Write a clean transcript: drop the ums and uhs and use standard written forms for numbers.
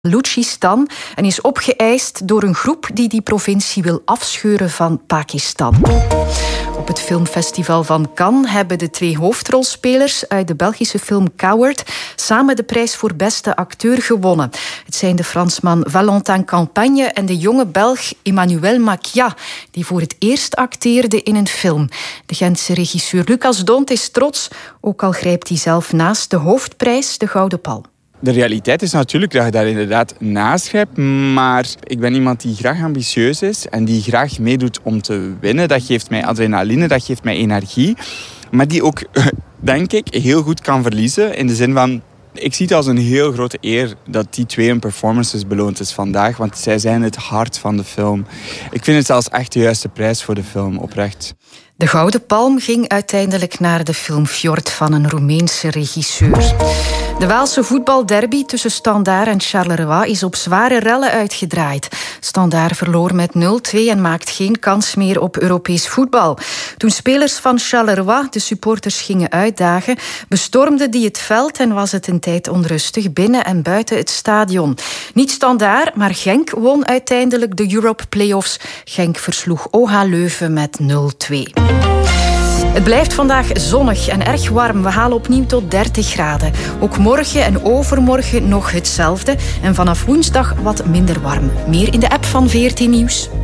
Balochistan en is opgeëist door een groep die provincie wil afscheuren van Pakistan. Op het filmfestival van Cannes hebben de 2 hoofdrolspelers uit de Belgische film Coward samen de prijs voor beste acteur gewonnen. Het zijn de Fransman Valentin Campagne en de jonge Belg Emmanuel Macia, die voor het eerst acteerde in een film. De Gentse regisseur Lucas D'Hondt is trots, ook al grijpt hij zelf naast de hoofdprijs, de Gouden Palm. De realiteit is natuurlijk dat je daar inderdaad naast grijpt, maar ik ben iemand die graag ambitieus is en die graag meedoet om te winnen. Dat geeft mij adrenaline, dat geeft mij energie, maar die ook, denk ik, heel goed kan verliezen. In de zin van, ik zie het als een heel grote eer dat die 2 hun performances beloond is vandaag, want zij zijn het hart van de film. Ik vind het zelfs echt de juiste prijs voor de film, oprecht. De Gouden Palm ging uiteindelijk naar de film Fjord van een Roemeense regisseur. De Waalse voetbalderby tussen Standaard en Charleroi is op zware rellen uitgedraaid. Standaard verloor met 0-2 en maakt geen kans meer op Europees voetbal. Toen spelers van Charleroi de supporters gingen uitdagen, bestormden die het veld en was het een tijd onrustig binnen en buiten het stadion. Niet Standaard, maar Genk won uiteindelijk de Europe Playoffs. Genk versloeg OH Leuven met 0-2. Het blijft vandaag zonnig en erg warm. We halen opnieuw tot 30 graden. Ook morgen en overmorgen nog hetzelfde. En vanaf woensdag wat minder warm. Meer in de app van VRT Nieuws.